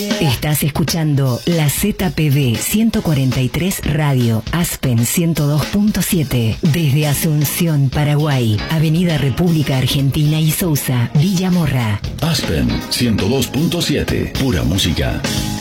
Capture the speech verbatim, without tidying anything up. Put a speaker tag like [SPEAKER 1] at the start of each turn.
[SPEAKER 1] Estás escuchando la Z P B ciento cuarenta y tres Radio, Aspen ciento dos punto siete, desde Asunción, Paraguay, Avenida República Argentina y Sousa, Villa Morra.
[SPEAKER 2] Aspen ciento dos punto siete, pura música.